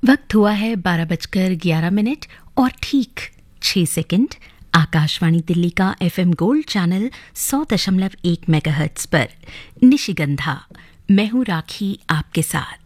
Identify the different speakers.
Speaker 1: वक्त हुआ है 12:11 और ठीक 6 सेकंड। आकाशवाणी दिल्ली का FM गोल्ड चैनल 100.1 मेगाहर्ट्ज पर निशिगंधा। मैं हूं राखी आपके साथ।